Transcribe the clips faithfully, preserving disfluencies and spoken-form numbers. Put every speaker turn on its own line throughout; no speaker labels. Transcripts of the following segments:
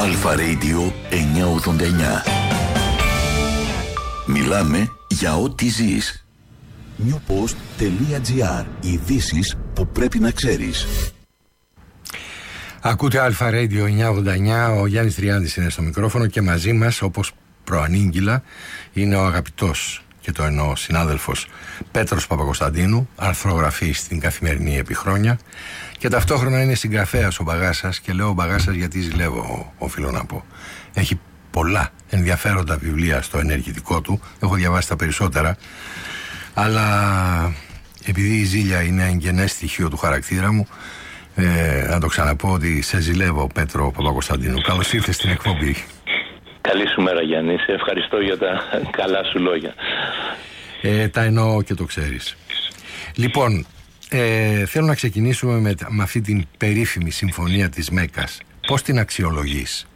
Αλφα Radio εννιακόσια ογδόντα εννιά. Μιλάμε για ό,τι ζεις. newpost.gr. Ειδήσεις που πρέπει να ξέρεις.
Ακούτε Αλφα Radio εννιακόσια ογδόντα εννιά. Ο Γιάννης Τριάντης είναι στο μικρόφωνο και μαζί μας, όπως προανήγγυλα, είναι ο αγαπητός, και το εννοώ, συνάδελφος Πέτρος Παπακοσταντίνου, αρθρογραφής στην Καθημερινή επί χρόνια, και ταυτόχρονα είναι συγγραφέας ο Μπαγάσας. Και λέω Μπαγάσας γιατί ζηλεύω, οφείλω να πω. Έχει πολλά ενδιαφέροντα βιβλία στο ενεργητικό του, έχω διαβάσει τα περισσότερα, αλλά επειδή η ζήλια είναι εγγενές στοιχείο του χαρακτήρα μου, ε, να το ξαναπώ ότι σε ζηλεύω, Πέτρο Παπακοσταντίνου. Καλώς ήρθες στην εκπομπή.
Καλή σου μέρα, Γιάννη. Σε ευχαριστώ για τα καλά σου λόγια.
Ε, τα εννοώ και το ξέρεις. Λοιπόν, ε, θέλω να ξεκινήσουμε με, με αυτή την περίφημη συμφωνία της Μέκκας. Πώς την αξιολογείς?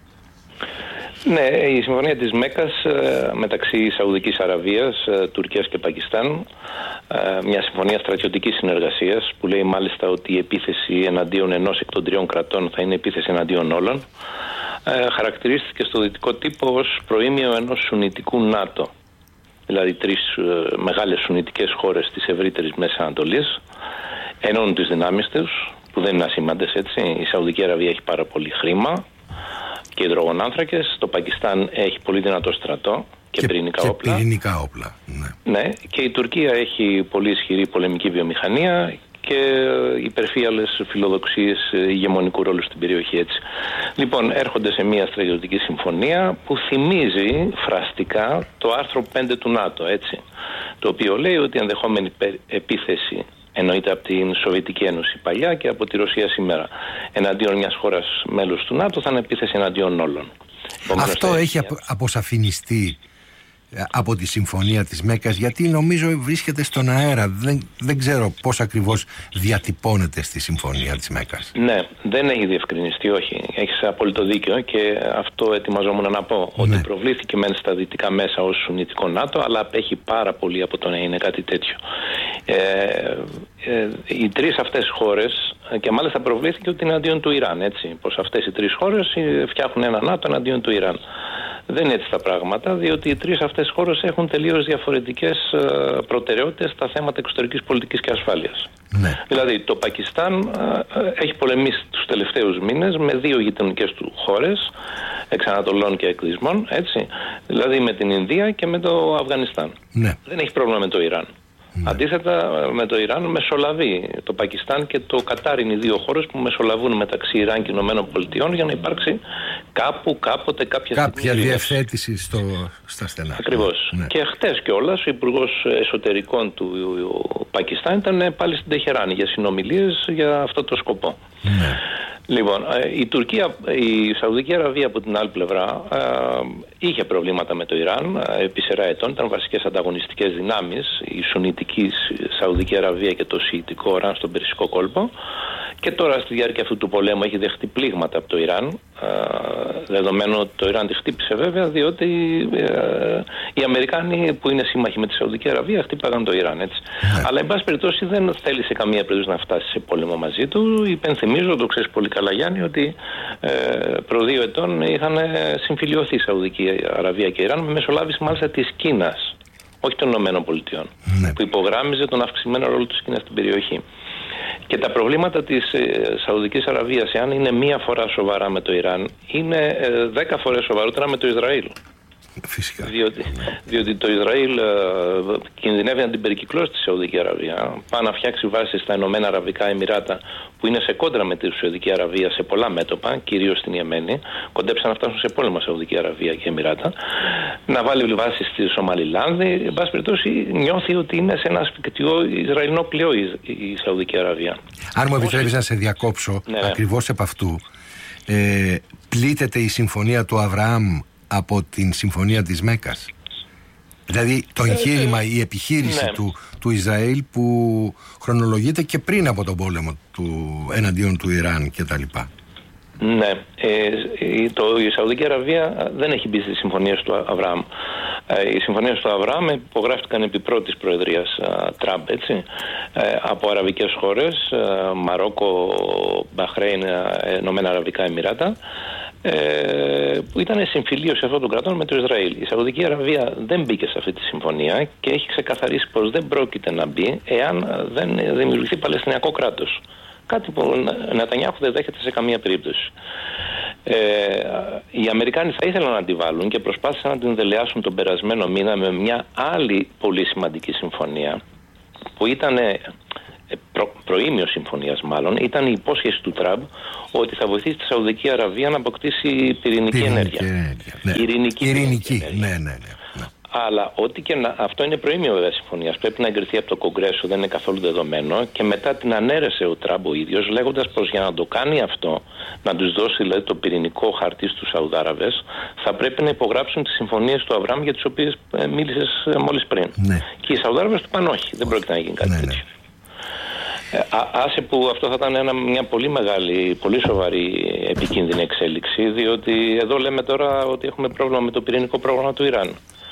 Ναι, η συμφωνία της Μέκκας μεταξύ Σαουδικής Αραβίας, Τουρκίας και Πακιστάν, μια συμφωνία στρατιωτικής συνεργασίας που λέει μάλιστα ότι η επίθεση εναντίον ενός εκ των τριών κρατών θα είναι επίθεση εναντίον όλων, χαρακτηρίστηκε στο δυτικό τύπο ως προήμιο ενός σουνιτικού ΝΑΤΟ. Δηλαδή τρεις μεγάλες σουνιτικές χώρες της ευρύτερης Μέσης Ανατολής ενώνουν τις δυνάμεις τους, που δεν είναι ασήμαντες, έτσι. Η Σαουδική Αραβία έχει πάρα πολύ χρήμα και υδρογονάνθρακες. Το Πακιστάν έχει πολύ δυνατό στρατό και, και πυρηνικά
και
όπλα.
Πυρηνικά όπλα, ναι.
Ναι, και η Τουρκία έχει πολύ ισχυρή πολεμική βιομηχανία και υπερφύαλες φιλοδοξίες ηγεμονικού ρόλου στην περιοχή, έτσι. Λοιπόν, έρχονται σε μια στρατιωτική συμφωνία που θυμίζει φραστικά το άρθρο πέντε του ΝΑΤΟ, έτσι. Το οποίο λέει ότι ενδεχόμενη επίθεση, εννοείται από την Σοβιετική Ένωση παλιά και από τη Ρωσία σήμερα, εναντίον μιας χώρας μέλους του ΝΑΤΟ, θα είναι επίθεση εναντίον όλων.
Αυτό έχει απο, αποσαφινιστεί από τη συμφωνία της Μέκκας, γιατί νομίζω βρίσκεται στον αέρα. Δεν, δεν ξέρω πώς ακριβώς διατυπώνεται στη συμφωνία της Μέκκας.
Ναι, δεν έχει διευκρινιστεί, όχι. Έχεις απόλυτο δίκιο και αυτό ετοιμαζόμουν να πω. Ναι. Ότι προβλήθηκε μεν στα δυτικά μέσα ως σουνιτικό ΝΑΤΟ, αλλά απέχει πάρα πολύ από το να είναι κάτι τέτοιο. Ε, ε, οι τρεις αυτές χώρες, και μάλιστα προβλήθηκε ότι είναι εναντίον του Ιράν, έτσι. Πως αυτές οι τρεις χώρες φτιάχνουν ένα ΝΑΤΟ εναντίον του Ιράν. Δεν είναι έτσι τα πράγματα, διότι οι τρεις αυτές χώρες έχουν τελείως διαφορετικές προτεραιότητες στα θέματα εξωτερικής πολιτικής και ασφάλειας.
Ναι.
Δηλαδή, το Πακιστάν έχει πολεμήσει τους τελευταίους μήνες με δύο γειτονικές του χώρες, εξανατολών και εκδισμών, έτσι. Δηλαδή με την Ινδία και με το Αφγανιστάν.
Ναι.
Δεν έχει πρόβλημα με το Ιράν. Ναι. Αντίθετα, με το Ιράν μεσολαβεί το Πακιστάν και το Κατάρ, είναι οι δύο χώρες που μεσολαβούν μεταξύ Ιράν και Ηνωμένων Πολιτειών για να υπάρξει κάπου, κάποτε, κάποια,
κάποια διευθέτηση στο, στα στενά.
Ακριβώς. Ναι. Και χτες κιόλας ο Υπουργός Εσωτερικών του Πακιστάν ήταν πάλι στην Τεχεράνη για συνομιλίες για αυτό το σκοπό. Ναι. Λοιπόν, η Τουρκία, η Σαουδική Αραβία από την άλλη πλευρά είχε προβλήματα με το Ιράν επί σειρά ετών, ήταν βασικές ανταγωνιστικές δυνάμεις, η Σουνιτική Σαουδική Αραβία και το Σιητικό Ιράν στον Περσικό κόλπο, και τώρα στη διάρκεια αυτού του πολέμου έχει δεχτεί πλήγματα από το Ιράν, δεδομένου ότι το Ιράν τη χτύπησε βέβαια, διότι οι Αμερικάνοι που είναι σύμμαχοι με τη Σαουδική Αραβία χτύπαγαν το Ιράν, έτσι. Yeah. Αλλά εν πάση περιπτώσει δεν θέλει σε καμία περίπτωση να φτάσει σε πόλεμο μαζί του. Υπενθυμίζω, το ξέρεις πολύ καλά, Γιάννη, ότι ε, προ δύο ετών είχαν συμφιλιωθεί η Σαουδική Αραβία και Ιράν με μεσολάβηση μάλιστα της Κίνας, όχι των Ηνωμένων Πολιτειών, yeah. που υπογράμμιζε τον αυξημένο ρόλο της Κίνας στην περιοχή. Και τα προβλήματα της ε, Σαουδικής Αραβίας, εάν είναι μία φορά σοβαρά με το Ιράν, είναι ε, δέκα φορές σοβαρότερα με το Ισραήλ.
Φυσικά.
Διότι, διότι το Ισραήλ ε, κινδυνεύει να την περικυκλώσει τη Σαουδική Αραβία. Πάει να φτιάξει βάσεις στα Ηνωμένα Αραβικά Εμιράτα, που είναι σε κόντρα με τη Σαουδική Αραβία σε πολλά μέτωπα, κυρίως στην Ιεμένη. Κοντέψαν να φτάσουν σε πόλεμο Σαουδική Αραβία και Εμιράτα. Να βάλει βάσεις στη Σομαλιλάνδη. Εν πάση περιπτώσει, νιώθει ότι είναι σε ένα σπικτικό Ισραηλινό πλοίο η, η Σαουδική Αραβία.
Αν μου επιτρέπεις να σε διακόψω, ναι, ακριβώς επ' αυτού, ε, πλήττεται η συμφωνία του Αβραάμ από την συμφωνία της Μέκκας. Δηλαδή το εγχείρημα, η επιχείρηση ναι. του, του Ισραήλ που χρονολογείται και πριν από τον πόλεμο του, εναντίον του Ιράν κτλ.
Ναι, ε, το, η Σαουδική Αραβία δεν έχει μπει στις συμφωνίες του Αβραάμ. Ε, οι συμφωνίες του Αβραάμ υπογράφηκαν επί πρώτης προεδρίας Τραμπ, έτσι, ε, από αραβικές χώρες, ε, Μαρόκο, Μπαχρέιν, Ηνωμένα Αραβικά Εμιράτα. ε, που ήταν συμφιλίωση αυτών των κρατών με το Ισραήλ. Η Σαουδική Αραβία δεν μπήκε σε αυτή τη συμφωνία και έχει ξεκαθαρίσει πως δεν πρόκειται να μπει εάν δεν δημιουργηθεί Παλαιστινιακό κράτος. Κάτι που ο Νετανιάχου δεν δέχεται σε καμία περίπτωση. Ε, οι Αμερικάνοι θα ήθελαν να τη βάλουν και προσπάθησαν να την δελεάσουν τον περασμένο μήνα με μια άλλη πολύ σημαντική συμφωνία που ήταν προ, προήμιο συμφωνίας μάλλον, ήταν η υπόσχεση του Τραμπ ότι θα βοηθήσει τη Σαουδική Αραβία να αποκτήσει πυρηνική, πυρηνική ενέργεια.
ενέργεια. Ναι.
Ειρηνική,
Ειρηνική.
ενέργεια.
Ναι, ναι, ναι.
Αλλά ό,τι και να, αυτό είναι προήμιο βέβαια συμφωνίας. Πρέπει να εγκριθεί από το Κογκρέσο, δεν είναι καθόλου δεδομένο. Και μετά την ανέρεσε ο Τραμπ ο ίδιος, λέγοντας πως για να το κάνει αυτό, να τους δώσει δηλαδή το πυρηνικό χαρτί στους Σαουδάραβες, θα πρέπει να υπογράψουν τις συμφωνίες του Αβραάμ για τις οποίες ε, μίλησες ε, μόλις πριν. Ναι. Και οι Σαουδάραβες του είπαν όχι, δεν πρόκειται να γίνει κάτι ναι, τέτοιο. Ναι. Ε, α, άσε που αυτό θα ήταν ένα, μια πολύ μεγάλη, πολύ σοβαρή επικίνδυνη εξέλιξη, διότι εδώ λέμε τώρα ότι έχουμε πρόβλημα με το πυρηνικό πρόγραμμα του Ιράν.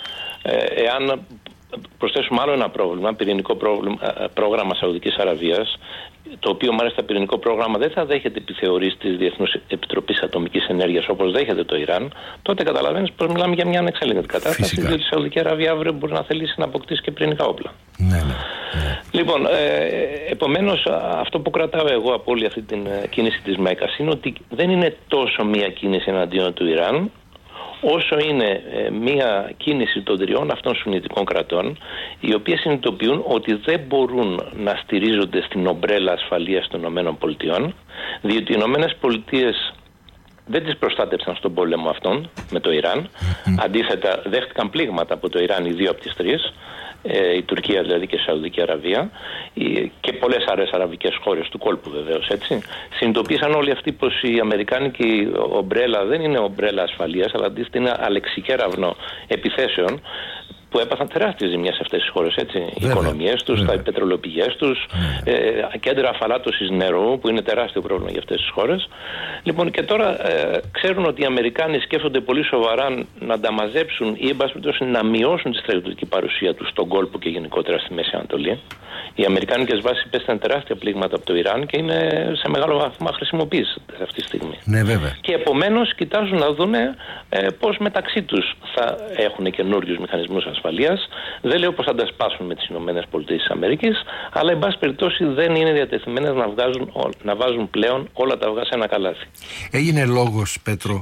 Εάν προσθέσουμε άλλο ένα πρόβλημα, πυρηνικό πρόβλημα, πρόγραμμα Σαουδικής Αραβίας, το οποίο μάλιστα πυρηνικό πρόγραμμα δεν θα δέχεται επιθεωρήσεις της Διεθνούς Επιτροπής Ατομικής Ενέργειας όπως δέχεται το Ιράν, τότε καταλαβαίνεις πως μιλάμε για μια ανεξέλεγκτη κατάσταση. Φυσικά. Διότι η Σαουδική Αραβία αύριο μπορεί να θελήσει να αποκτήσει και πυρηνικά όπλα. Ναι, ναι, ναι. Λοιπόν, ε, επομένως αυτό που κρατάω εγώ από όλη αυτή την κίνηση της Μέκας είναι ότι δεν είναι τόσο μια κίνηση εναντίον του Ιράν, όσο είναι ε, μία κίνηση των τριών αυτών σουννιτικών κρατών, οι οποίες συνειδητοποιούν ότι δεν μπορούν να στηρίζονται στην ομπρέλα ασφαλείας των ΗΠΑ, διότι οι ΗΠΑ δεν τις προστάτεψαν στον πόλεμο αυτόν με το Ιράν. Mm-hmm. Αντίθετα, δέχτηκαν πλήγματα από το Ιράν οι δύο από τις τρεις, ε, η Τουρκία δηλαδή και η Σαουδική Αραβία, η, και πολλές άλλες αραβικές χώρες του κόλπου βεβαίως, έτσι. Συνειδητοποίησαν όλοι αυτοί πως η αμερικάνικη ομπρέλα δεν είναι ομπρέλα ασφαλείας, αλλά αντίθετα είναι αλεξικέραυνο επιθέσεων που έπαθαν τεράστιες ζημιές σε αυτές τις χώρες, έτσι. Οι οικονομίες τους, βέβαια. Τα πετρελαιοπηγές τους, ε, κέντρα αφαλάτωσης νερού, που είναι τεράστιο πρόβλημα για αυτές τις χώρες. Λοιπόν, και τώρα ε, ξέρουν ότι οι Αμερικάνοι σκέφτονται πολύ σοβαρά να τα μαζέψουν ή, εν πάση περιπτώσει, να μειώσουν τη στρατιωτική παρουσία τους στον κόλπο και γενικότερα στη Μέση Ανατολή. Οι αμερικάνικες βάσεις υπέστησαν τεράστια πλήγματα από το Ιράν και είναι σε μεγάλο βαθμό χρησιμοποιήσιμες αυτή τη στιγμή. Ναι, βέβαια. Και επομένως κοιτάζουν να δουν ε, πώς μεταξύ τους θα έχουν καινούριους μηχανισμούς ασφαλείας. Δεν λέω πως θα τα σπάσουν με τις ΗΠΑ, αλλά εν πάση περιπτώσει δεν είναι διατεθειμένες να, βγάζουν, να βάζουν πλέον όλα τα αυγά σε ένα καλάθι.
Έγινε λόγος, Πέτρο,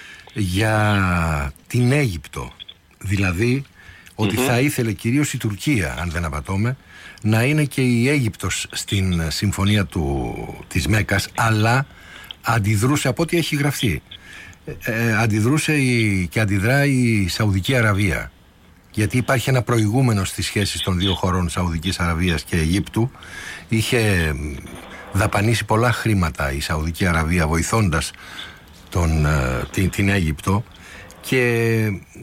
για την Αίγυπτο. Δηλαδή ότι mm-hmm. θα ήθελε κυρίως η Τουρκία, αν δεν απατώμε, να είναι και η Αίγυπτος στην συμφωνία του, της Μέκας, αλλά αντιδρούσε από ό,τι έχει γραφτεί. Ε, ε, αντιδρούσε η, και αντιδρά η Σαουδική Αραβία. Γιατί υπάρχει ένα προηγούμενο στις σχέσεις των δύο χωρών, Σαουδικής Αραβίας και Αιγύπτου. Είχε δαπανίσει πολλά χρήματα η Σαουδική Αραβία βοηθώντας τον, την, την Αίγυπτο, και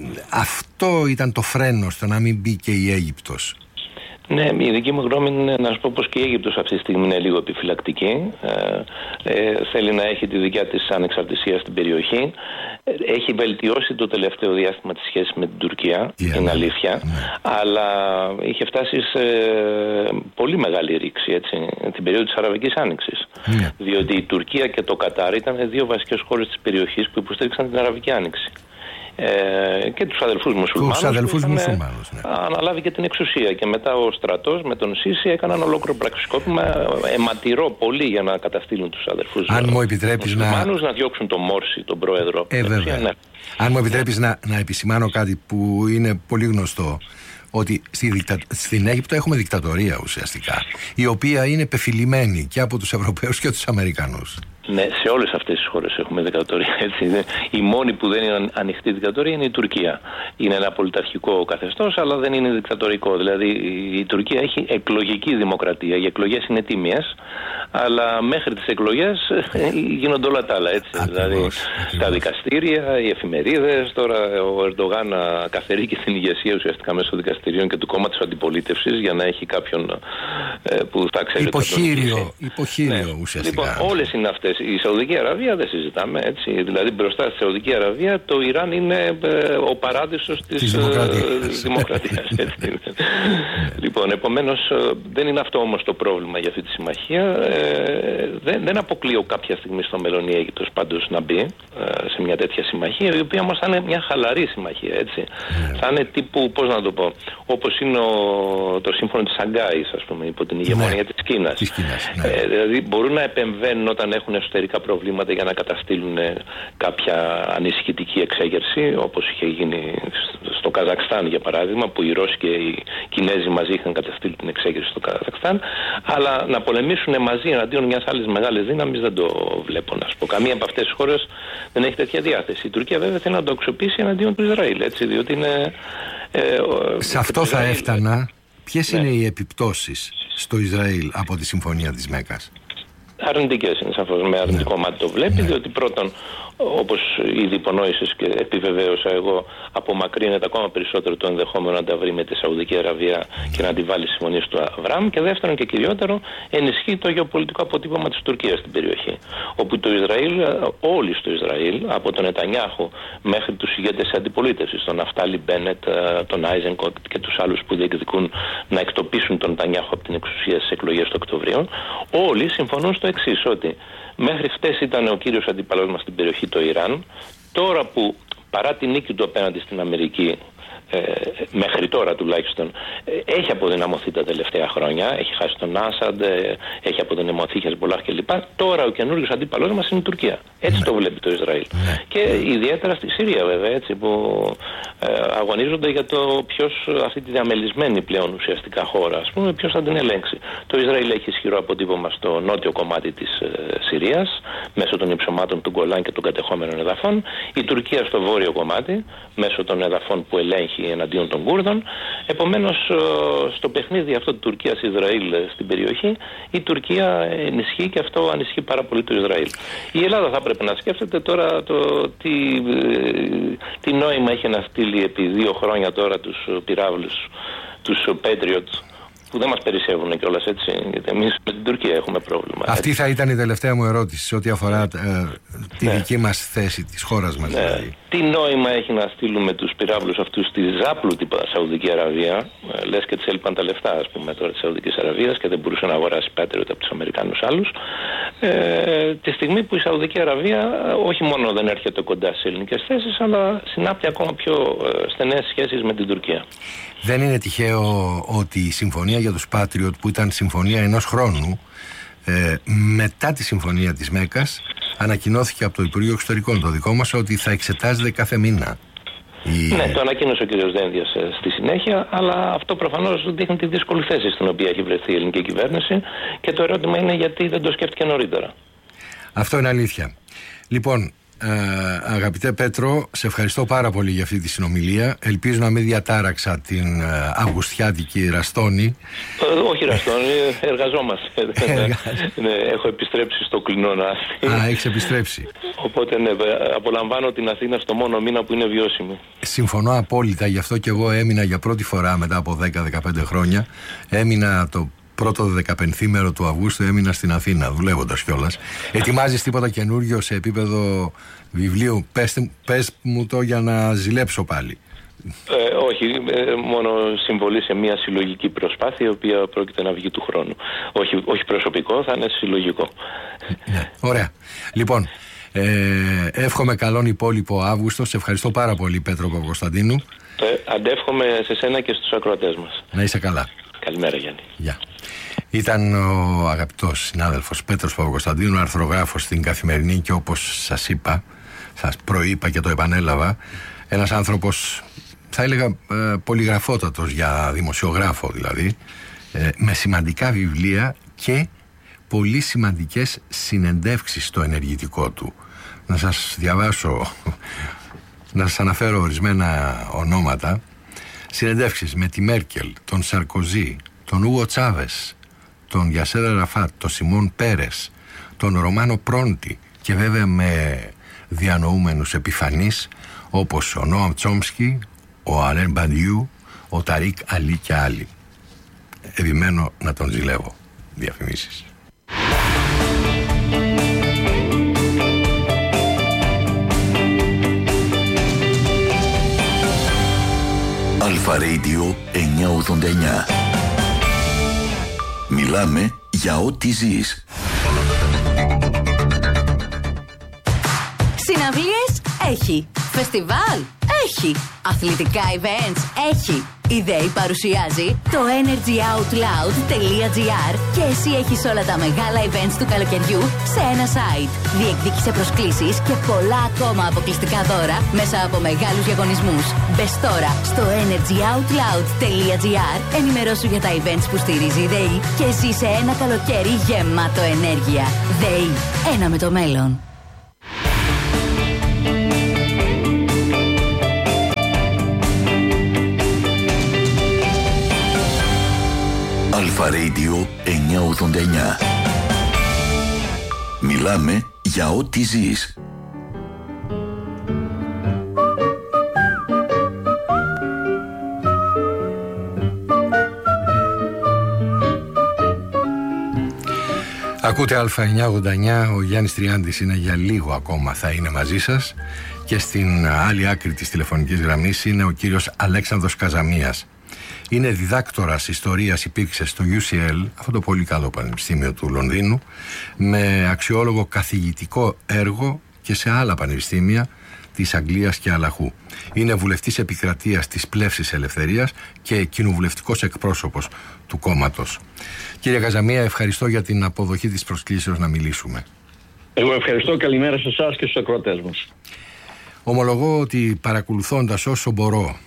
αυτό ήταν το φρένο στο να μην μπει και η Αίγυπτος.
Ναι, η δική μου γνώμη είναι να σου πω πως και η Αίγυπτος αυτή τη στιγμή είναι λίγο επιφυλακτική. Ε, ε, θέλει να έχει τη δικιά της ανεξαρτησία στην περιοχή. Ε, έχει βελτιώσει το τελευταίο διάστημα τις σχέσεις με την Τουρκία, yeah, είναι αλήθεια. Yeah. Αλλά είχε φτάσει σε πολύ μεγάλη ρήξη, έτσι, την περίοδο της Αραβικής Άνοιξης. Yeah. Διότι η Τουρκία και το Κατάρ ήταν δύο βασικές χώρες της περιοχής που υποστήριξαν την Αραβική Άνοιξη. Ε, και τους αδελφούς μουσουλμάνους, τους αδελφούς μουσουλμάνους ναι. αναλάβει και την εξουσία, και μετά ο στρατός με τον Σίση έκαναν ολόκληρο πραξικόπημα αιματηρό πολύ για να καταστήλουν τους αδελφούς
Αν μου επιτρέπεις
μουσουλμάνους να... να διώξουν τον Μόρση, τον πρόεδρο.
Ε, βέβαια. Ναι. Αν μου επιτρέπεις να, να επισημάνω κάτι που είναι πολύ γνωστό, ότι στη δικτα... στην Αίγυπτο έχουμε δικτατορία ουσιαστικά, η οποία είναι πεφυλημένη και από τους Ευρωπαίους και τους Αμερικανούς.
Ναι, σε όλες αυτές τις χώρες έχουμε δικτατορία. Έτσι. Η μόνη που δεν είναι ανοιχτή δικτατορία είναι η Τουρκία. Είναι ένα πολιταρχικό καθεστώς, αλλά δεν είναι δικτατορικό. Δηλαδή η Τουρκία έχει εκλογική δημοκρατία. Οι εκλογές είναι τίμιες, αλλά μέχρι τις εκλογές γίνονται όλα τα άλλα. Έτσι. Ακριβώς, δηλαδή ακριβώς. Τα δικαστήρια, οι εφημερίδες. Τώρα ο Ερντογάν καθαρεί και την ηγεσία ουσιαστικά μέσω δικαστηρίων και του κόμματος αντιπολίτευσης για να έχει κάποιον ε, που θα ξέρει.
Υποχείριο, υποχείριο ναι. ουσιαστικά.
Λοιπόν, όλες είναι αυτές η Σαουδική Αραβία δεν συζητάμε, έτσι. Δηλαδή μπροστά στη Σαουδική Αραβία το Ιράν είναι ε, ο παράδεισος της, της δημοκρατίας. δημοκρατίας λοιπόν, επομένως δεν είναι αυτό όμως το πρόβλημα για αυτή τη συμμαχία. Ε, δεν, δεν αποκλείω κάποια στιγμή στο μέλλον η Αίγυπτος πάντως να μπει ε, σε μια τέτοια συμμαχία, η οποία όμως θα είναι μια χαλαρή συμμαχία, έτσι. Yeah. Θα είναι τύπου, πώς να το πω, όπως είναι ο, το σύμφωνο της Σαγκάης, ας πούμε, υπό την ηγεμονία yeah. της Κίνας. Της Κίνας ναι. ε, δηλαδή μπορούν να επεμβαίνουν όταν έχουν εσωτερικά προβλήματα για να καταστήλουν κάποια ανησυχητική εξέγερση, όπως είχε γίνει στο Καζακστάν για παράδειγμα, που οι Ρώσοι και οι Κινέζοι μαζί είχαν καταστήλει την εξέγερση στο Καζακστάν, αλλά να πολεμήσουν μαζί εναντίον μιας άλλης μεγάλης δύναμης δεν το βλέπω, να σου πω. Καμία από αυτές τις χώρες δεν έχει τέτοια διάθεση. Η Τουρκία βέβαια θέλει να το αξιοποιήσει εναντίον του Ισραήλ, έτσι, διότι είναι... Ε,
σε αυτό θα Ισραήλ, έφτανα. Ποιες ναι. είναι οι επιπτώσεις στο Ισραήλ από τη Συμφωνία της Μέκκας?
Αρνητικές είναι σαφώς, με αρνητικό ναι. μάτι το βλέπει, ναι. διότι πρώτον, όπως ήδη υπονόησες και επιβεβαίωσα εγώ, απομακρύνεται ακόμα περισσότερο το ενδεχόμενο να τα βρει με τη Σαουδική Αραβία και να τη βάλει συμφωνίες του Αβραάμ, και δεύτερον και κυριότερο, ενισχύει το γεωπολιτικό αποτύπωμα της Τουρκίας στην περιοχή, όπου το Ισραήλ, όλοι στο Ισραήλ, από τον Νετανιάχου μέχρι τους ηγέτες της αντιπολίτευσης, τον Ναφτάλι Μπένετ, τον Άιζενκοτ και τους άλλους που διεκδικούν να εκτοπίσουν τον Νετανιάχου από την εξουσία στις εκλογές του Οκτωβρίου, όλοι συμφωνούν στο εξής, ότι μέχρι χτες ήταν ο κύριος αντίπαλος μας στην περιοχή το Ιράν. Τώρα που παρά την νίκη του απέναντι στην Αμερική, ε, μέχρι τώρα τουλάχιστον, ε, έχει αποδυναμωθεί τα τελευταία χρόνια, έχει χάσει τον Άσαντ, ε, έχει αποδυναμωθεί η Χεσμπολάχ κλπ. Τώρα ο καινούριος αντίπαλος μας είναι η Τουρκία. Έτσι ναι. το βλέπει το Ισραήλ. Ναι. Και ιδιαίτερα στη Συρία βέβαια, έτσι, που ε, αγωνίζονται για το ποιος, αυτή τη διαμελισμένη πλέον ουσιαστικά χώρα, ας πούμε, ποιος θα την ελέγξει. Το Ισραήλ έχει ισχυρό αποτύπωμα στο νότιο κομμάτι της ε, Συρίας, μέσω των υψωμάτων του Γκολάν και των κατεχόμενων εδαφών. Η Τουρκία στο βόρειο κομμάτι, μέσω των εδαφών που ελέγχει εναντίον των Κούρδων. Επομένως, στο παιχνίδι αυτό του Τουρκίας-Ισραήλ στην περιοχή, η Τουρκία ενισχύει, και αυτό ανισχύει πάρα πολύ το Ισραήλ. Η Ελλάδα θα πρέπει να σκέφτεται τώρα το τι, τι νόημα έχει να στείλει επί δύο χρόνια τώρα τους πυράβλους, τους Patriot, που δεν μας περισσεύουν κιόλας, έτσι, γιατί εμείς με την Τουρκία έχουμε πρόβλημα.
Αυτή έτσι. Θα ήταν η τελευταία μου ερώτηση σε ό,τι αφορά ε, τη ναι. δική μας θέση της χώρας μας. Ναι. Δηλαδή.
Τι νόημα έχει να στείλουμε τους πυράβλους αυτούς στη ζάπλουτη Σαουδική Αραβία, ε, λες και της έλειπαν τα λεφτά, ας πούμε, τώρα της Σαουδικής Αραβίας και δεν μπορούσε να αγοράσει Patriot από τους Αμερικάνους άλλους, ε, τη στιγμή που η Σαουδική Αραβία όχι μόνο δεν έρχεται κοντά στις ελληνικές θέσεις, αλλά συνάπτει ακόμα πιο ε, στενές σχέσεις με την Τουρκία.
Δεν είναι τυχαίο ότι η συμφωνία για τους Patriot, που ήταν συμφωνία ενός χρόνου, ε, μετά τη συμφωνία της Μέκκας ανακοινώθηκε από το Υπουργείο Εξωτερικών το δικό μας ότι θα εξετάζεται κάθε μήνα. Η...
Ναι, το ανακοίνωσε ο κ. Δένδιας στη συνέχεια, αλλά αυτό προφανώς δείχνει τη δύσκολη θέση στην οποία έχει βρεθεί η ελληνική κυβέρνηση, και το ερώτημα είναι γιατί δεν το σκέφτηκε νωρίτερα.
Αυτό είναι αλήθεια. Λοιπόν, Ε, αγαπητέ Πέτρο, σε ευχαριστώ πάρα πολύ για αυτή τη συνομιλία. Ελπίζω να μην διατάραξα την ε, αυγουστιάτικη Ραστόνη.
Ε, όχι Ραστόνη, εργαζόμαστε. ναι, έχω επιστρέψει στο κλεινό Νάστη.
Α, έχεις επιστρέψει.
Οπότε ναι, απολαμβάνω την Αθήνα στο μόνο μήνα που είναι βιώσιμη.
Συμφωνώ απόλυτα, γι' αυτό και εγώ έμεινα για πρώτη φορά μετά από δέκα με δεκαπέντε χρόνια. Έμεινα το πρώτο δεκαπενθήμερο του Αυγούστου, έμεινα στην Αθήνα, δουλεύοντας κιόλας. Ετοιμάζεις τίποτα καινούριο σε επίπεδο βιβλίου? Πες, πες μου το για να ζηλέψω πάλι.
Ε, όχι, ε, μόνο συμβολή σε μια συλλογική προσπάθεια, η οποία πρόκειται να βγει του χρόνου. Όχι, όχι προσωπικό, θα είναι συλλογικό.
Ναι, ωραία. Λοιπόν, ε, εύχομαι καλόν υπόλοιπο Αύγουστο. Σε ευχαριστώ πάρα πολύ, Πέτρο Παπακοσταντίνου.
Ε, αντεύχομαι σε σένα και στους ακροατές μας.
Να είσαι καλά.
Καλημέρα, Γιάννη.
Γεια. Ήταν ο αγαπητός συνάδελφος Πέτρος Παπακοσταντίνου, αρθρογράφος στην Καθημερινή, και όπως σας είπα, σας προείπα και το επανέλαβα, ένας άνθρωπος, θα έλεγα, ε, πολυγραφότατος για δημοσιογράφο δηλαδή, ε, με σημαντικά βιβλία και πολύ σημαντικές συνεντεύξεις στο ενεργητικό του. Να σας διαβάσω, να σας αναφέρω ορισμένα ονόματα. Συνεντεύξεις με τη Μέρκελ, τον Σαρκοζή, τον Ούγο Τσάβες, τον Γιασέρ Αραφάτ, τον Σιμών Πέρες, τον Ρωμάνο Πρόντι, και βέβαια με διανοούμενους επιφανείς όπως ο Νόαμ Τσόμσκι, ο Αλέν Μπαντιού, ο Ταρίκ Αλή και άλλοι. Επιμένω να τον ζηλεύω. Διαφημίσεις.
Αλφα Radio εννιακόσια ογδόντα εννιά. Μιλάμε για ό,τι ζεις.
Συναυλίες έχει. Φεστιβάλ έχει. Αθλητικά events έχει. Η ΔΕΗ παρουσιάζει το energy out loud τελεία τζι άρ και εσύ έχεις όλα τα μεγάλα events του καλοκαιριού σε ένα site. Διεκδίκησε προσκλήσεις και πολλά ακόμα αποκλειστικά δώρα μέσα από μεγάλους διαγωνισμούς. Μπες τώρα στο energy out loud τελεία τζι άρ, ενημερώσου για τα events που στηρίζει η ΔΕΗ και ζήσε ένα καλοκαίρι γεμάτο ενέργεια. ΔΕΗ, ένα με το μέλλον.
Αλφα Radio εννιακόσια ογδόντα εννιά. Μιλάμε για ό,τι ζεις.
Ακούτε Αλφα εννιακόσια ογδόντα εννιά, ο Γιάννης Τριάντης είναι για λίγο ακόμα, θα είναι μαζί σας, και στην άλλη άκρη της τηλεφωνικής γραμμής είναι ο κύριος Αλέξανδρος Καζαμίας. Είναι διδάκτορας ιστορίας, υπήρξε στο γιου σι ελ, αυτό το πολύ καλό πανεπιστήμιο του Λονδίνου, με αξιόλογο καθηγητικό έργο και σε άλλα πανεπιστήμια της Αγγλίας και Αλαχού. Είναι βουλευτής επικρατείας της Πλεύσης Ελευθερίας και κοινοβουλευτικός εκπρόσωπος του κόμματος. Κύριε Καζαμία, ευχαριστώ για την αποδοχή της προσκλήσεως να μιλήσουμε.
Εγώ ευχαριστώ. Καλημέρα σε εσάς και στους ακροατές μας.
Ομολογώ ότι παρακολουθώντας όσο μπορώ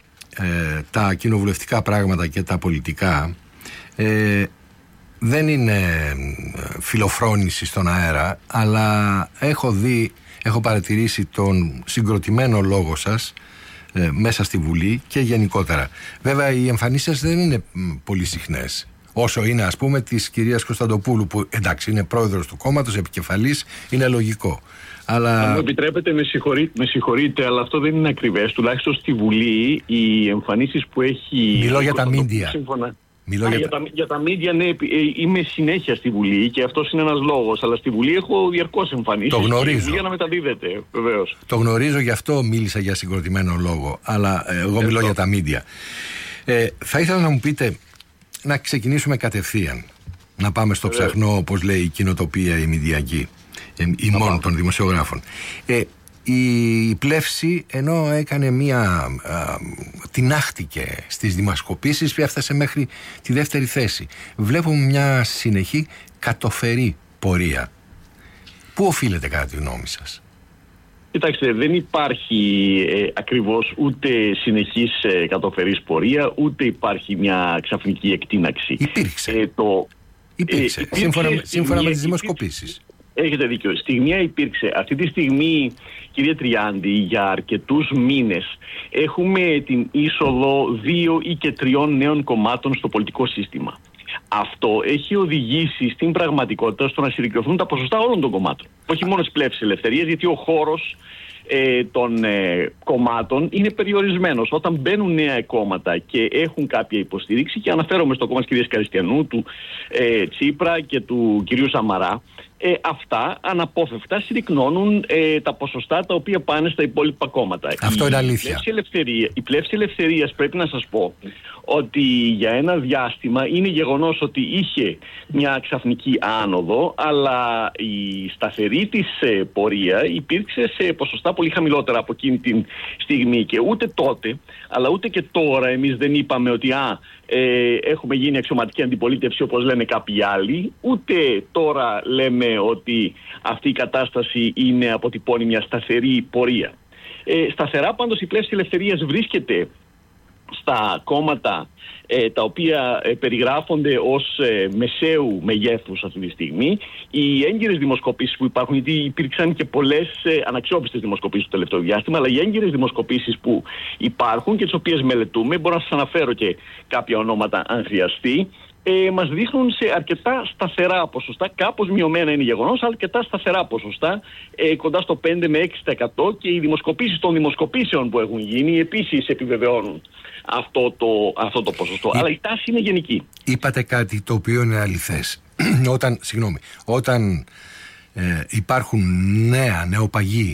ε, τα κοινοβουλευτικά πράγματα και τα πολιτικά, ε, δεν είναι φιλοφρόνηση στον αέρα, αλλά έχω δει, έχω παρατηρήσει τον συγκροτημένο λόγο σας ε, μέσα στη Βουλή και γενικότερα. Βέβαια οι εμφανίσεις σας δεν είναι πολύ συχνές, όσο είναι ας πούμε της κυρίας Κωνσταντοπούλου, που εντάξει είναι πρόεδρος του κόμματος, επικεφαλής, είναι λογικό. Αλλά... Αν
μου επιτρέπετε, με συγχωρείτε, με συγχωρείτε, αλλά αυτό δεν είναι ακριβές. Τουλάχιστον στη Βουλή οι εμφανίσεις που έχει...
Μιλώ για τα μίντια.
Σύμφωνα...
Μιλώ
Α,
για,
για,
τα...
τα, για τα μίντια, ναι, είμαι συνέχεια στη Βουλή και αυτός είναι ένας λόγος. Αλλά στη Βουλή έχω διαρκώς εμφανίσεις.
Το γνωρίζω.
Στη Βουλή να μεταδίδεται, βεβαίως.
Το γνωρίζω, γι' αυτό μίλησα για συγκροτημένο λόγο. Αλλά ε, εγώ μιλώ για τα μίντια. Ε, θα ήθελα να μου πείτε, να ξεκινήσουμε κατευθείαν. Να πάμε στο βεβαίως. Ψαχνό, όπως λέει η κοινοτοπία η μηντιακή. ημών των δημοσιογράφων. Ε, η Πλεύση, ενώ έκανε μία α, τινάχτηκε στις δημοσκοπήσεις, έφτασε μέχρι τη δεύτερη θέση. Βλέπουμε μια συνεχή κατοφερή πορεία. Πού οφείλεται κατά τη γνώμη σας?
Κοιτάξτε, δεν υπάρχει ε, ακριβώς ούτε συνεχής ε, κατοφερής πορεία, ούτε υπάρχει μια ξαφνική εκτείναξη.
Υπήρξε.
Ε, το,
υπήρξε, ε, υπήρξε σύμφωνα, σύμφωνα με τις δημοσκοπήσεις.
Έχετε δίκιο. Στιγμία υπήρξε. Αυτή τη στιγμή, κύριε Τριάντη, για αρκετούς μήνες έχουμε την είσοδο δύο ή και τριών νέων κομμάτων στο πολιτικό σύστημα. Αυτό έχει οδηγήσει στην πραγματικότητα στο να συρρικνωθούν τα ποσοστά όλων των κομμάτων. Όχι μόνο της Πλεύσης Ελευθερίας, γιατί ο χώρος ε, των ε, κομμάτων είναι περιορισμένος. Όταν μπαίνουν νέα κόμματα και έχουν κάποια υποστήριξη, και αναφέρομαι στο κόμμα της κυρίας Καριστιανού, του ε, Τσίπρα και του κυρίου Σαμαρά, Ε, αυτά αναπόφευκτα συρρικνώνουν ε, τα ποσοστά τα οποία πάνε στα υπόλοιπα κόμματα.
Αυτό
η,
είναι αλήθεια.
Η Πλεύση, η Πλεύση Ελευθερίας, πρέπει να σας πω ότι για ένα διάστημα είναι γεγονός ότι είχε μια ξαφνική άνοδο, αλλά η σταθερή της ε, πορεία υπήρξε σε ποσοστά πολύ χαμηλότερα από εκείνη την στιγμή, και ούτε τότε αλλά ούτε και τώρα εμείς δεν είπαμε ότι α, ε, έχουμε γίνει αξιωματική αντιπολίτευση όπως λένε κάποιοι άλλοι, ούτε τώρα λέμε ότι αυτή η κατάσταση είναι, αποτυπώνει μια σταθερή πορεία. Ε, σταθερά πάντως η Πλεύση Ελευθερίας βρίσκεται στα κόμματα ε, τα οποία ε, περιγράφονται ως ε, μεσαίου μεγέθους αυτή τη στιγμή. Οι έγκυρες δημοσκοπήσεις που υπάρχουν, γιατί υπήρξαν και πολλές ε, αναξιόπιστες δημοσκοπήσεις το τελευταίο διάστημα, αλλά οι έγκυρες δημοσκοπήσεις που υπάρχουν και τις οποίες μελετούμε, μπορώ να σας αναφέρω και κάποια ονόματα αν χρειαστεί, Ε, μας δείχνουν σε αρκετά σταθερά ποσοστά, κάπως μειωμένα είναι γεγονός, αλλά αρκετά σταθερά ποσοστά, ε, κοντά στο πέντε με έξι τοις εκατό, και οι δημοσκοπήσεις των δημοσκοπήσεων που έχουν γίνει επίσης επιβεβαιώνουν αυτό το, αυτό το ποσοστό. Εί... Αλλά η τάση είναι γενική.
Είπατε κάτι το οποίο είναι αληθές. όταν, συγγνώμη, όταν ε, υπάρχουν νέα, νεοπαγή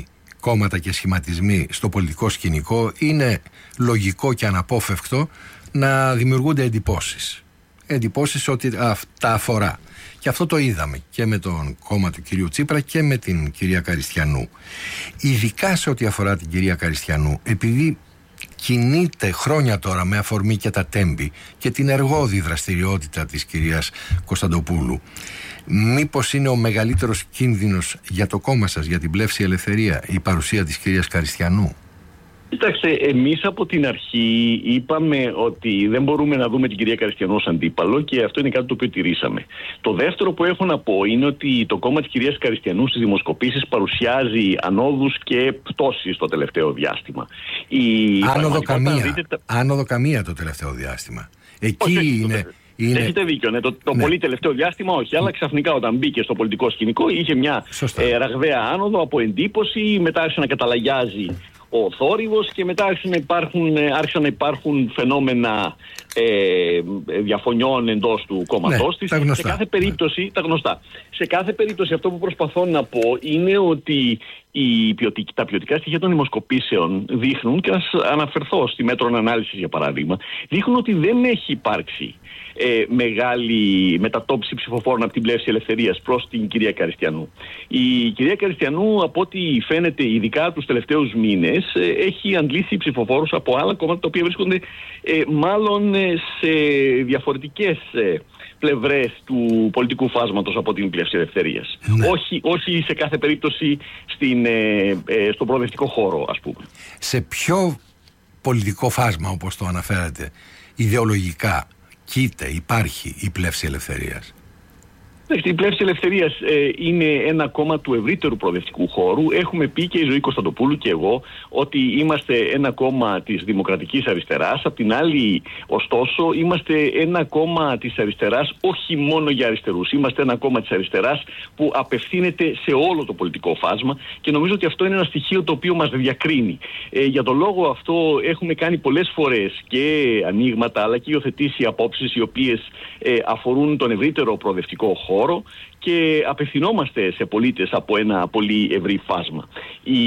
κόμματα και σχηματισμοί στο πολιτικό σκηνικό, είναι λογικό και αναπόφευκτο να δημιουργούνται εντυπώσεις. Εντυπώσεις ότι αυτά αφορά. Και αυτό το είδαμε και με τον κόμμα του κυρίου Τσίπρα και με την κυρία Καριστιανού. Ειδικά σε ό,τι αφορά την κυρία Καριστιανού, επειδή κινείται χρόνια τώρα με αφορμή και τα τέμπη και την εργώδη δραστηριότητα της κυρίας Κωνσταντοπούλου, μήπως είναι ο μεγαλύτερος κίνδυνος για το κόμμα σας, για την Πλεύση Ελευθερία, η παρουσία της κυρίας Καριστιανού?
Κοιτάξτε, εμείς από την αρχή είπαμε ότι δεν μπορούμε να δούμε την κυρία Καριστιανού ως αντίπαλο και αυτό είναι κάτι το οποίο τηρήσαμε. Το δεύτερο που έχω να πω είναι ότι το κόμμα της κυρίας Καριστιανού στις δημοσκοπήσεις παρουσιάζει ανόδους και πτώσεις το τελευταίο διάστημα. Η
άνοδο καμία,
δείτε...
άνοδο καμία το τελευταίο διάστημα. Εκεί
όχι,
είναι...
Το...
Είναι...
Έχετε δίκιο, ναι. Το, το
ναι.
πολύ τελευταίο διάστημα όχι, αλλά ξαφνικά όταν μπήκε στο πολιτικό σκηνικό είχε μια ε, ραγδαία άνοδο από εντύπωση, μετά άρχισε να καταλαγιάζει ο θόρυβος και μετά άρχισαν να υπάρχουν, άρχισαν να υπάρχουν φαινόμενα ε, διαφωνιών εντός του κόμματός
ναι,
της. Σε κάθε περίπτωση, ναι. τα γνωστά. Σε κάθε περίπτωση αυτό που προσπαθώ να πω είναι ότι η ποιοτική, τα ποιοτικά στοιχεία των δημοσκοπήσεων δείχνουν, και ας αναφερθώ στη μέτρων ανάλυσης για παράδειγμα, δείχνουν ότι δεν έχει υπάρξει ε, μεγάλη μετατόπιση ψηφοφόρων από την Πλεύση Ελευθερίας προς την κυρία Καριστιανού. Η κυρία Καριστιανού, από ό,τι φαίνεται ειδικά τους τελευταίους μήνες, ε, έχει αντλήσει ψηφοφόρους από άλλα κόμματα τα οποία βρίσκονται ε, μάλλον ε, σε διαφορετικές ε, πλευρές του πολιτικού φάσματος από την Πλεύση Ελευθερίας. Ναι. Όχι, όχι σε κάθε περίπτωση στην, ε, ε, στον προοδευτικό χώρο, ας πούμε.
Σε ποιο πολιτικό φάσμα, όπως το αναφέρατε, ιδεολογικά κοίται, υπάρχει η Πλεύση Ελευθερίας?
Η Πλεύση Ελευθερίας ε, είναι ένα κόμμα του ευρύτερου προοδευτικού χώρου. Έχουμε πει και η Ζωή Κωνσταντοπούλου και εγώ ότι είμαστε ένα κόμμα της δημοκρατικής αριστεράς. Απ' την άλλη, ωστόσο, είμαστε ένα κόμμα της αριστεράς όχι μόνο για αριστερούς. Είμαστε ένα κόμμα της αριστεράς που απευθύνεται σε όλο το πολιτικό φάσμα και νομίζω ότι αυτό είναι ένα στοιχείο το οποίο μας διακρίνει. Ε, για τον λόγο αυτό έχουμε κάνει πολλές φορές και ανοίγματα αλλά και υιοθετήσει απόψεις οι οποίες ε, αφορούν τον ευρύτερο προοδευτικό χώρο και απευθυνόμαστε σε πολίτες από ένα πολύ ευρύ φάσμα. Η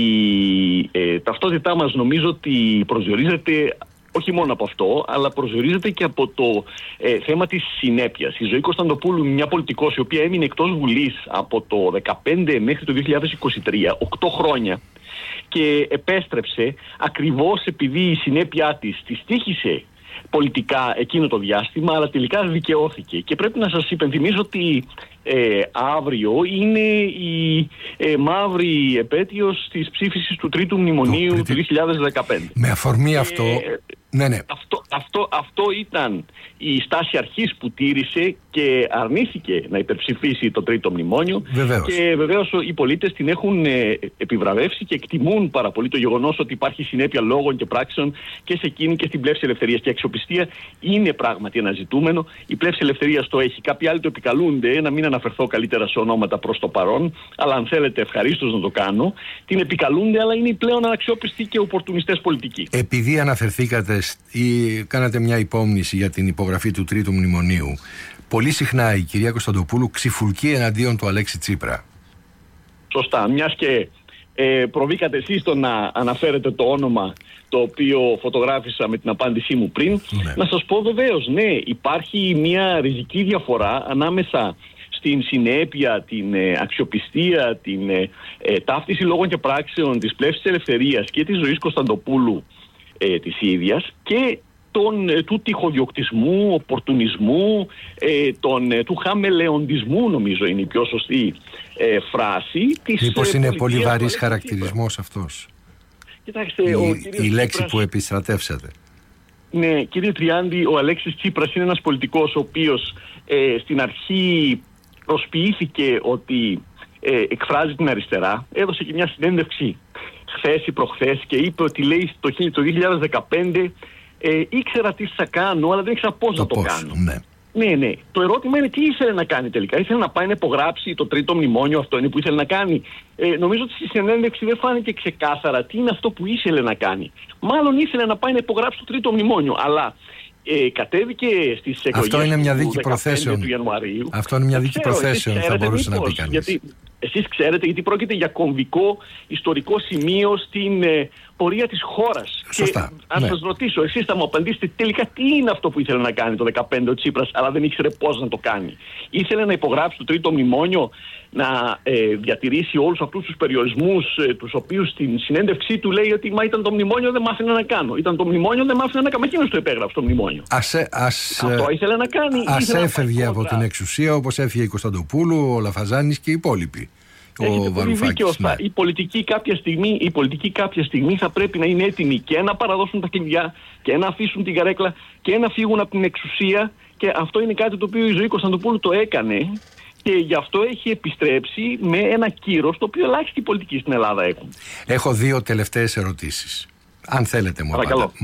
ε, ταυτότητά μας νομίζω ότι προσδιορίζεται όχι μόνο από αυτό, αλλά προσδιορίζεται και από το ε, θέμα της συνέπειας. Η Ζωή Κωνσταντοπούλου, μια πολιτικός η οποία έμεινε εκτός Βουλής από το δεκαπέντε μέχρι το δύο χιλιάδες είκοσι τρία, οκτώ χρόνια, και επέστρεψε ακριβώς επειδή η συνέπειά της της τύχησε πολιτικά εκείνο το διάστημα, αλλά τελικά δικαιώθηκε. Και πρέπει να σας υπενθυμίσω ότι ε, αύριο είναι η ε, μαύρη επέτειος της ψήφισης του Τρίτου Μνημονίου το, του δύο χιλιάδες δεκαπέντε.
Με αφορμή αυτό... Ε, ναι, ναι.
Αυτό, αυτό, αυτό ήταν η στάση αρχής που τήρησε και αρνήθηκε να υπερψηφίσει το Τρίτο Μνημόνιο.
Βεβαίως. Και
βεβαίως οι πολίτες την έχουν ε, επιβραβεύσει και εκτιμούν πάρα πολύ το γεγονός ότι υπάρχει συνέπεια λόγων και πράξεων και σε εκείνη και στην Πλεύση Ελευθερίας. Και η αξιοπιστία είναι πράγματι ένα ζητούμενο. Η Πλεύση Ελευθερίας το έχει. Κάποιοι άλλοι το επικαλούνται, να μην αναφερθώ καλύτερα σε ονόματα προς το παρόν, αλλά αν θέλετε ευχαρίστως να το κάνω. Την επικαλούνται, αλλά είναι πλέον αναξιόπιστοι και οπορτουνιστές πολιτικοί.
Επειδή αναφερθήκατε ή κάνατε μια υπόμνηση για την υπογραφή του Τρίτου Μνημονίου, πολύ συχνά η κυρία Κωνσταντοπούλου ξυφουλκεί εναντίον του Αλέξη Τσίπρα.
Σωστά, μιας και ε, προβήκατε εσείς το να αναφέρετε το όνομα το οποίο φωτογράφησα με την απάντησή μου πριν, ναι. Να σας πω βεβαίως, ναι, υπάρχει μια ριζική διαφορά ανάμεσα στην συνέπεια, την ε, αξιοπιστία, την ε, ε, ταύτιση λόγων και πράξεων της Πλεύσης Ελευθερίας και της Ζωής Κωνσταντοπούλου ε, της ίδιας και τον, ε, του τυχοδιοκτισμού, οπορτουνισμού, ε, τον, ε, του χαμελεοντισμού, νομίζω είναι η πιο σωστή ε, φράση.
Μήπως ε, είναι πολύ βαρύς χαρακτηρισμός αυτός?
Κοιτάξτε,
η,
ο
η λέξη
Τσίπρας,
που επιστρατεύσατε.
Ναι, κύριε Τριάντη, ο Αλέξης Τσίπρας είναι ένας πολιτικός ο οποίος ε, στην αρχή προσποιήθηκε ότι ε, εκφράζει την αριστερά. Έδωσε και μια συνέντευξη χθες ή προχθές και είπε ότι λέει το, το δύο χιλιάδες δεκαπέντε ε, ήξερα τι θα κάνω, αλλά δεν ήξερα πώς
το
να το
πώς,
κάνω.
Ναι.
Ναι, ναι. Το ερώτημα είναι τι ήθελε να κάνει τελικά. Ήθελε να πάει να υπογράψει το Τρίτο Μνημόνιο, αυτό είναι που ήθελε να κάνει. Ε, νομίζω ότι στη συνέντευξη δεν φάνηκε ξεκάθαρα τι είναι αυτό που ήθελε να κάνει. Μάλλον ήθελε να πάει να υπογράψει το Τρίτο Μνημόνιο, αλλά Ε, κατέβηκε στις εκλογές
Αυτό είναι μια δίκη
του δεκαπέντε
προθέσεων.
του Ιανουαρίου.
Αυτό είναι μια δίκη
Ξέρω,
προθέσεων, θα μπορούσε να πει κανείς.
Γιατί εσείς ξέρετε, γιατί πρόκειται για κομβικό ιστορικό σημείο στην ε, πορεία της χώρας.
Σωστά.
Και αν
ναι.
σας ρωτήσω, εσείς θα μου απαντήσετε τελικά τι είναι αυτό που ήθελε να κάνει το δεκαπέντε ο Τσίπρας, αλλά δεν ήξερε πώς να το κάνει. Ήθελε να υπογράψει το τρίτο μνημόνιο, να ε, διατηρήσει όλους αυτούς τους περιορισμούς, ε, τους οποίους στην συνέντευξή του λέει ότι μα ήταν το μνημόνιο, δεν μ' άφηνε να κάνω. Ήταν το μνημόνιο, δεν μ' άφηνε να κάνω. Εκείνος το υπέγραψε το μνημόνιο.
Ας, ας,
αυτό ήθελε να κάνει.
Ας έφευγε από την εξουσία όπως έφυγε η Κωνσταντοπούλου, ο Λαφαζάνης και οι υπόλοιποι.
Έχετε πολύ δίκιο. Ναι. Η, πολιτική κάποια στιγμή, η πολιτική κάποια στιγμή θα πρέπει να είναι έτοιμη και να παραδώσουν τα κλειδιά και να αφήσουν την καρέκλα και να φύγουν από την εξουσία. Και αυτό είναι κάτι το οποίο η ζωή Κωνσταντοπούλου το έκανε. Και γι' αυτό έχει επιστρέψει με ένα κύρος το οποίο ελάχιστοι πολιτικοί στην Ελλάδα έχουν.
Έχω δύο τελευταίες ερωτήσεις. Αν θέλετε μου απαντάτε.